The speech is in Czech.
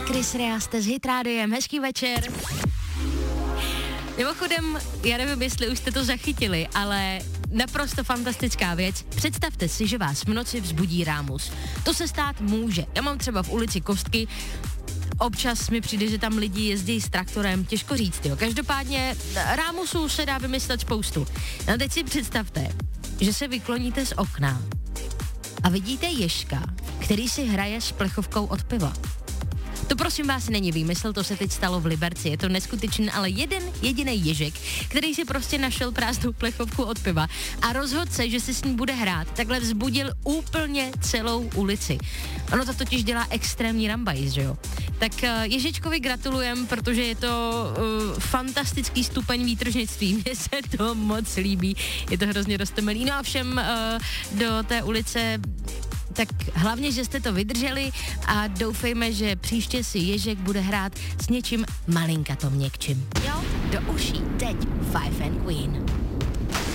Chris Rea, jste s Hit Rádiem, hezký večer. Mimochodem, já nevím, jestli už jste to zachytili, ale naprosto fantastická věc. Představte si, že vás v noci vzbudí rámus. To se stát může. Já mám třeba v ulici Kostky, občas mi přijde, že tam lidi jezdí s traktorem, těžko říct, jo. Každopádně rámusů se dá vymyslet spoustu. No teď si představte, že se vykloníte z okna a vidíte ježka, který si hraje s plechovkou od piva. To prosím vás není výmysl, to se teď stalo v Liberci, je to neskutečný, ale jeden jediný ježek, který si prostě našel prázdnou plechovku od piva a rozhodl se, že si s ní bude hrát, takhle vzbudil úplně celou ulici. Ono to totiž dělá extrémní rambajs, že jo? Tak Ježičkovi gratulujem, protože je to fantastický stupeň výtržnictví, mně se to moc líbí, je to hrozně roztomilý. No a všem do té ulice tak hlavně, že jste to vydrželi a doufejme, že příště si ježek bude hrát s něčím malinkato měkčím. Jo, do uší teď Five and Queen.